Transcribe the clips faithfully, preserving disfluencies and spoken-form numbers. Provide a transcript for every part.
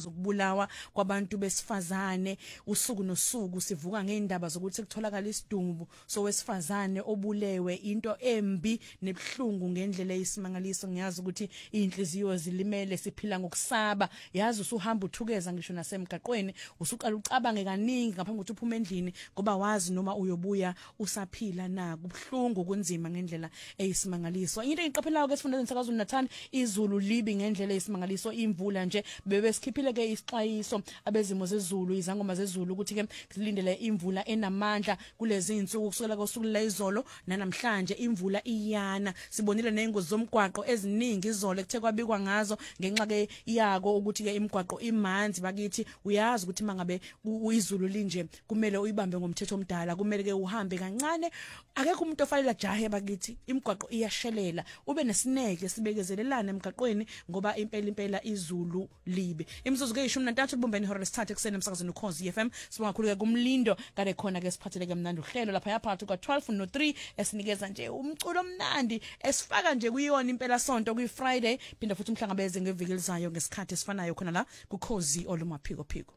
zokubulawa kwabantu besifazane usuku nosuku sivuka ngeindaba zokuthi kutholakala isidumbu so wesifazane obulewe into embi nebhlungu ngendlela eyisimangaliso ngiyazi ukuthi inhliziyo zilimele siphila ngokusaba yazi usuhamba uthukeza ngisho nasemgaqweni usuqala ucabange kaningi ngaphambi kokuthi uphume endlini ngoba wazi noma uyobuya usaphila na kubhlungu kunzima ngendlela eyisimangaliso into engiqaphelayo ke sifundazweni sakaZulu Natal izulu libi ngendlela eyisimangaliso imvula nje bebe sikhiphile ke isixwayiso abezimo zezulu izangoma zezulu ukuthi ke silindele imvula enamandla kulezi insuku kusukela kosuku lezolo nanamhlanje imvula iyana sibonile nengozi zomgwaqo eziningi izolo ekuthe kwabikwa ngazo ngenxa ke yako ukuthi ke imigwaqo imanzi bakithi uyazi ukuthi mangabe izulu linje kumele uyibambe ngomthetho omdala kumele ke uhambe kancane akekho umuntu ofanele jahe bakithi imigwaqo iyashelela ube nesineke sibekezelelana emgaqweni ngoba impela impela izulu libe imizuzu ke ishumi nantathu bumbeni ihora lesithathu ekseni emsakazweni uKhozi F M sibonga kakhulu ke kumlindo kade khona ke siphatheleke mnandi uhlelo lapha yaphakathi kwa twelve no three esinikeza nje umculo omnandi esifaka nje kuyona impela sonto kuyi Friday phinda futhi umhlangabeze ngeviki elizayo ngesikhathi esifanayo khona la kuKhozi olumaphiko phiko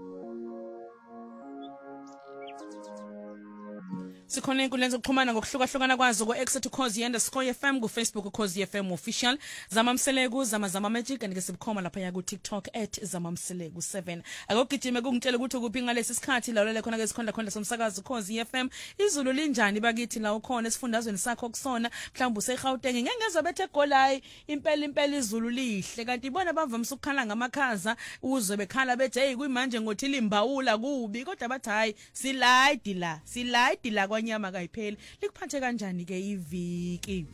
sikhona inkundla zokuxhumana ngokuhlukahlukana kwazo ku-X at Ukhozi underscore F M ku-Facebook Ukhozi F M official zamamselegu zama zama magic and ke sibukhoma lapha ya ku-TikTok at zamamselegu seven akugijime kungitshela ukuthi ukuphi ngalesi sikhathi la lele khona ke sikhonda khonda somsakazo Ukhozi F M izulu linjani bakithi la ukhona esifundazweni sakho kusona mhlawumbe useGauteng ngengezwe bethe golai impela impela izulu lihle kanti ibona bavamisa ukukhala ngamakhaza uzwe bekhala bethe hey kuyimanje ngothili imbawula kubi kodwa bathi hayi silide la silide la kwanyama kayipheli likuphathe kanjani ke iviki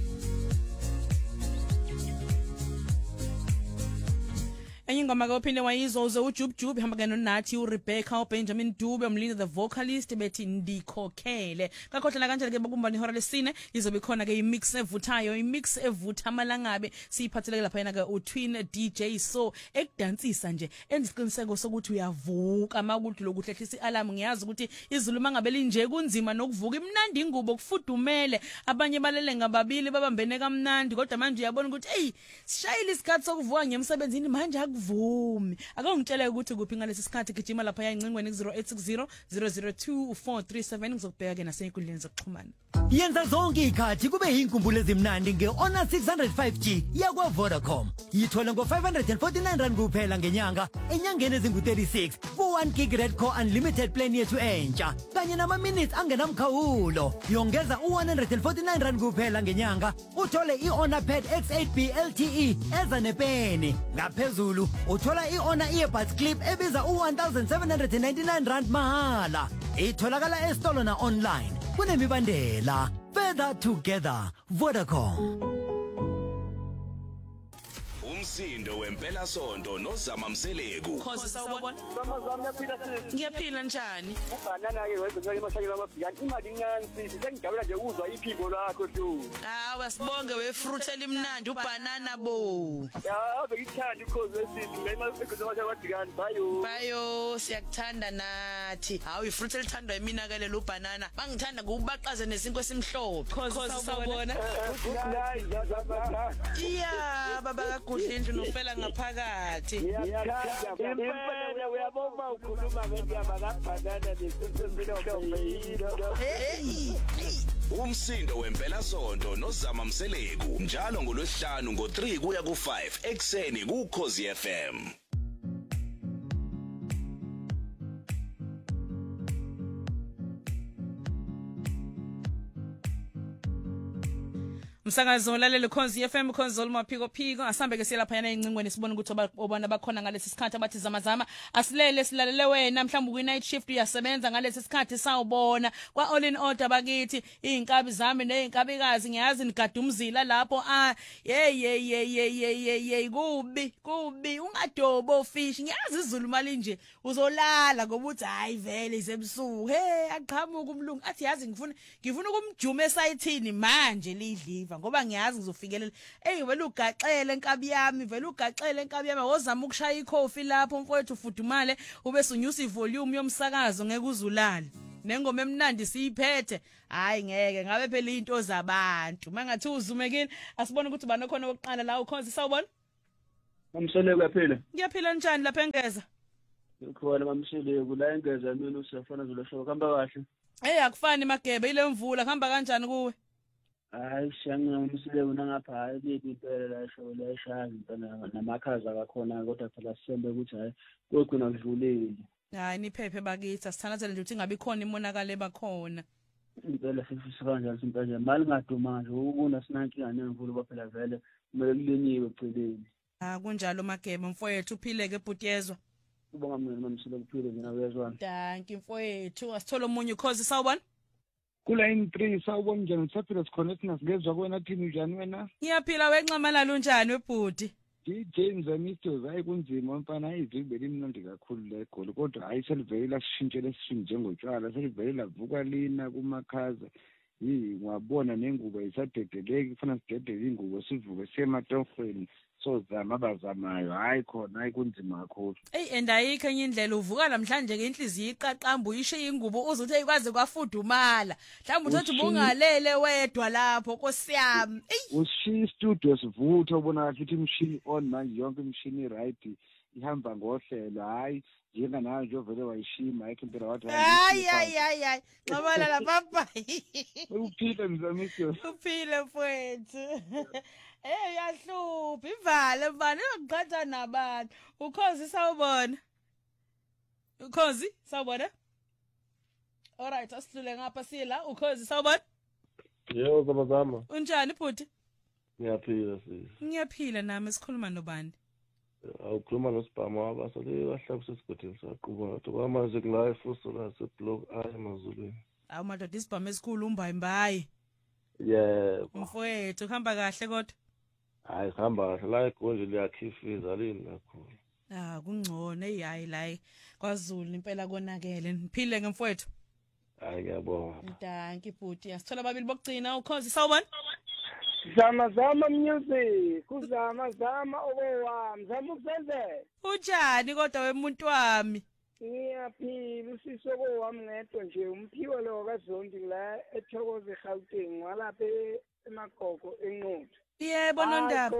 enye ngoma ke uphinde wayizoze uJubjub hamba ke nonathi uRebecca uBenjamin Dube umlindi the vocalist bethi ndikhokhele kakhohlela kanjalo ke babumbani ihora lesine izobe khona ke imix evuthayo imix evutha amalangabe siyiphatheleke lapha yena ke uTwin D J so ekudansisa nje enisiqiniseko sokuthi uyavuka makuthi lokuhlehlisa ialarm ngiyazi ukuthi izulu mangabe linje kunzima nokuvuka imnandi ingubo kufudumele abanye balele ngababili babambene kamnandi kodwa manje uyabona ukuthi hey sishayile isikhathi sokuvuka ngemsebenzini manje vumi akangitshela ukuthi kuphi ngalesi sikhathi gijima lapha yayincingweni ku zero eight six zero zero zero two four three seven ngizokubheka ke naseyikundleni zokuxhumana yenza zonke ikhathi kube yinkumbulo ezimnandi ngeHonor six hundred five G yakwa Vodacom yithola ngo five hundred forty-nine rand kuphela ngenyanga enyangeni ezingu thirty-six ku one gig red core unlimited plan yethu entsha kanye nama minutes angenamkhawulo yongeza u one hundred forty-nine rand kuphela ngenyanga uthole iHonor Pad X eight B L T E eza nepeni ngaphezulu uthola iHonor earbuds clip ebiza u one thousand seven hundred ninety-nine rand mahala itholakala esitolo na online kunemibandela further together Vodacom umsindo wempela sonto nozama mseleku Khosi sawubona Samazami yaphila sisi ngiyaphila njani ubanana ke wenza imashayelo amabhiyani imali incane sisi sengijabula nje uzwa iphimbo lakho tu hawa sibonge wefruit elimnandi ubanana bo ya bekithanda ukhozi wesisi ngema sekwenza amashayelo amabhiyani bayo bayo siyakuthanda nathi hawu ifruit elithandwa yimina ke lelo ubanana bangithanda ngubaqaze nesinko esimhlophe Khosi sawubona iya baba kaGudla indlu nofela ngaphakathi impela uyabona ukhuluma ngendaba kaBanana nesempilo hey umsindo wempela sonto nozama mseleku njalo ngolwesihlanu ngo three kuya ku five ekseni ku Ukhozi F M Msakazo lalele Ukhozi F M Ukhozi olumaphiko phiko asambe ke siyelapha yana incingweni sibona ukuthi obana bakhona ngalesi sikhathi abathi zamazama asilele silalele wena mhlawumbe ku night shift uyasebenza ngalesi sikhathi sawubona kwa all in order bakithi inkabi zami nezinkabikazi ngiyazi nigadumzila lapho ah hey hey hey hey hey kubi kubi ungadobo fish ngiyazi izulu mali nje uzolala ngoba uthi hayi vele isebusuku hey aqhamuka umlungu athi yazi ngifuna ngifuna ukumjuma esayithini manje lidliva ngoba ngiyazi ngizofikelela hey vele ugaxele enkabi yami vele ugaxele enkabi yami wozama ukushaya ikhofi lapho mfowethu ufudumale ube sunyusa ivolume yomsakazo ngeke uzulala nengoma emnandi siyiphethe hayi ngeke ngabe phela into zabantu mangathi uzumekini asibone ukuthi bana khona oqala la Ukhozi sawubona Mamsele kuyaphila. Ngiyaphila njani lapha eNgeza? Ukhona mamsele kula eNgeza mina usafana zolosho kamba kahle. Hey akufani Magebe ile mvula kuhamba kanjani kuwe? Hayi shanga mamsele una ngapha hayi lithi impela la show la eshaya impela namakhaza akakhona kodwa phela sisembe ukuthi hayi kugcina kudlulile. Hayi niphephe bakithi asithanazele nje ukuthi ingabe khona imonakalo ebakhona. Impela sifisa kanjani simpela mali ngaduma nje ukuna sinankinga nemvula baphela vele kumele kulinyiwe eceleni. Ah kunjalo Magebe mfowethu uphileke ebhutiyezwa. Ubonga mina mamsele kuphile mina uyezwana. Thank you mfowethu asithola umunye ukhozi sawubona. Kula in three sawubona njani usaphila sikhoneth nasingezwe kwena thini njani wena? Ngiyaphila wenxamalala unjani webhudi? Di James amistoz hayi kunzima mfana hayi vele imnandi kakhulu le goli kodwa hayi selivele lasishintshele sishintshe njengotshwala selivele lavuka lina kumakhaza yi ngwabona nengubo isadedeleki kufana sidedele ingubo sivuke sematofeni so zama abazamayo hayi khona hayi kunzima kakhulu. Ey and ayikho enye indlela uvuka namhlanje ke inhliziyo iqaqamba uyishe ingubo uzothi ayikwazi kwafudumala mhlawumbe uthi bungalele wedwa lapho nkosiyami. Ushiya studio sivutha ubona kahle ukuthi imshini on manje yonke imshini right ihamba ngohlelo hayi njenga nayo nje vele wayishima ayikho impela wathi hayi hayi hayi hayi xabala la papa. Uphile mzamisi. Uphile mfowethu. Eh yahlupha ivale mfana uyoqhatha nabantu. Ukhozi sawubona. Ukhozi sawubona. Alright asidlule ngapha sila ukhozi sawubona. Yebo zama zama. Unjani futhi? Ngiyaphila sisi. Ngiyaphila nami sikhuluma nobani? Awukhuluma noSibhama wabasale bahlaba sesigotini saqhuba ngathi kwamanje kula fuso la seblog ayi emazulwini. Awu madoda isibhama esikhulu umbayi mbayi. Yebo. Mfowethu uhamba kahle kodwa? Hayi hamba kahle la igonje liyakhifiza lini kakhulu. Ah kungcono eyayi la kwaZulu impela konakele niphile ngemfowethu. Hayi ngiyabonga. Thank you bhuti asithola ababili bokugcina ukhozi sawubona. Zama zama music kuzama zama okwami zama ukusenze unjani kodwa wemuntu wami ngiyaphila usisoko wami ngedwa nje umphiwe lo kaZondi la ethokoze eGauteng walapha emagogo enquthu yebo nondaba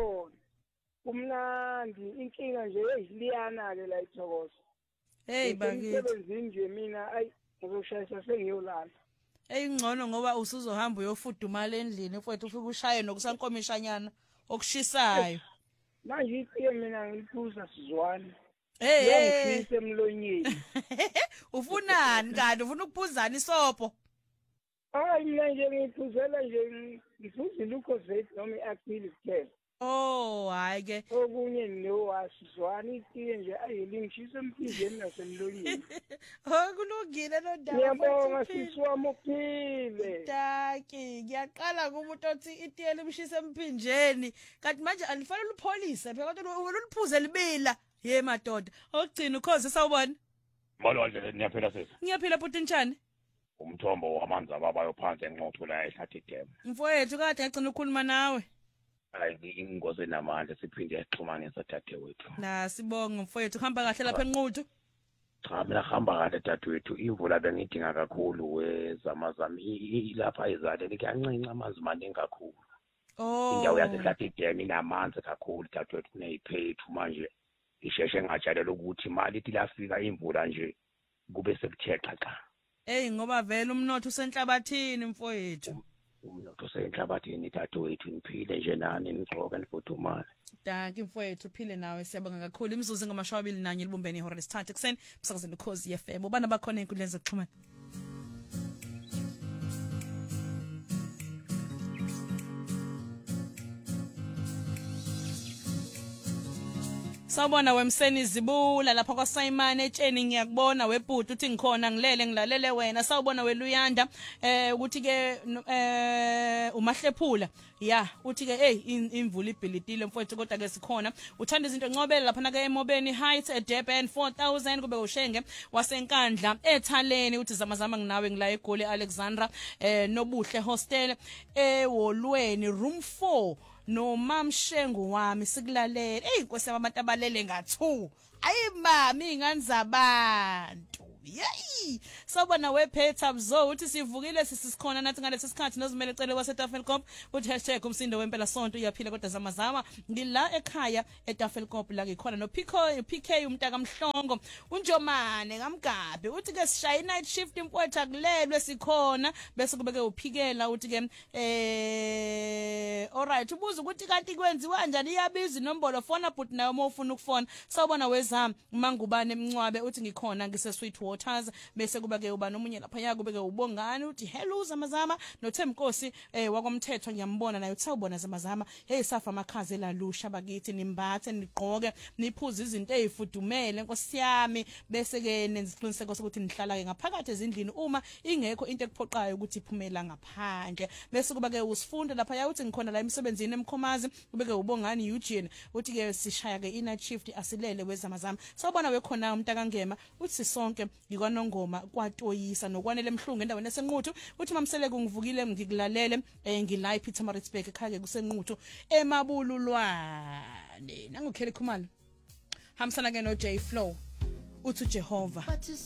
kumnandi inkinga nje eziliyana ke la ethokoze hey bakithi umsebenzi nje mina ayi ngizoshayisa sengiyolala. Eyingcono ngoba usuzohamba uyofudumala endlini mfowethu ufike ushaye nokusankomishanyana okushisayo. Manje itiye mina ngiliphuza sizwana. Hey ngishise emlonyeni. Ufunani kanti ufuna ukuphuzana isopo? Hayi mina nje ngiphuzela nje ngifuna ilukozate noma iactive care. Oh hayi ke okunye nowasizwana itiye nje ayilingishise emphizeni nasemlonyeni. Oh kulungile nondaba. Ngiyabonga sisiwami uphile. Taki ngiyaqala kumuntu othi itiye limshise emphinjeni kanti manje alifanele upholise phela kodwa uliphuze libila ye madoda ogcina ukhozi sawubona. Malo nje niyaphila sisi. Ngiyaphila futhi njani? Umthombo wamanzi ababayo phansi enqotho la ehlathi dem. Mfowethu kade ngicela ukukhuluma nawe. Hayi ingozi namandla siphinde yaxhumanisa dadewethu. Na sibonga mfowethu uhamba kahle lapha enquthu. Cha mina hamba kahle dadewethu imvula bengidinga kakhulu wezamazami lapha izale likancinca amanzi maningi kakhulu. Oh. Indawo yasehlathi dem inamanzi kakhulu dadewethu kuneyiphethu manje isheshe ngatshalela ukuthi imali ithi lafika imvula nje kube sekuthe xaxa. Hey ngoba vele umnotho usenhlabathini mfowethu. Umnotho usenhlabathini dadewethu niphile nje nani nigcoka nifuthumala. Thank you mfowethu uphile nawe siyabonga kakhulu imizuzu ngamashumi amabili nanye libumbene ihora lesithathu kuseni umsakazweni ukhozi F M ubana bakhona enkundleni zokuxhumana. Sawubona wemseni zibula lapha kwaSayimane etsheni ngiyakubona webhuti uthi ngikhona ngilele ngilalele wena sawubona weluyanda eh ukuthi ke eh umahlephula ya uthi ke hey imvula ibhilitile mfowethu kodwa ke sikhona uthanda izinto ncobele lapha na ke eMobeni Heights eDurban four thousand kube ushenge wasenkandla ethaleni uthi zama zama nginawe ngila eGoli Alexandra eh nobuhle hostel ewolweni room four no mamshengu wami sikulalela hey inkosi yabantu abalele nga two ayi mami ingani zabantu Yey sawubona wePeter Bzo uthi sivukile sisikhona nathi ngalesi sikhathi nozimele cele waseTafelkop uthi hashtag umsindo wempela sonto uyaphila kodwa zamazama ngila ekhaya eTafelkop la ngikhona no Pico P K umntaka Mhlongo uNjomane kaMgabe uthi ke sishaya night shift impwetha kulelwe sikhona bese kubeke uphikela uthi ke eh alright ubuza ukuthi kanti kwenziwa kanjani iyabiza inombolo phone but nayo uma ufuna ukufona sawubona wezami mangubane emncwabe uthi ngikhona ngise Sweet Waters bese kubeke uba nomunye lapha yakubeke ubongani uthi hello zamazama noThemkosi eh wakwamthetho ngiyambona naye uthawubona zamazama hey safa amakhazi elalusha bakithi nimbathe niqoke niphuza izinto ezifudumele Nkosi yami bese ke nenziqiniseko sokuthi nihlala ke ngaphakathi ezindlini uma ingekho into ekuphoqayo ukuthi iphumela ngaphandle bese kubeke usifunda lapha ya uthi ngikhona la emsebenzini emkhomazi kubeke ubongani Eugene uthi ke sishaya ke inight shift asilele wezamazama sawubona wekhona umntaka ngema uthi sisonke ngikwanongoma kwatoyisa nokwanele emhlungu endaweni esenquthu uthi mamseleke ngivukile ngikulalele eh ngila ePietermaritzburg ekhaya kusenquthu emabululwane nangukhele khumalo hamsana ke no J Flow uthi Jehova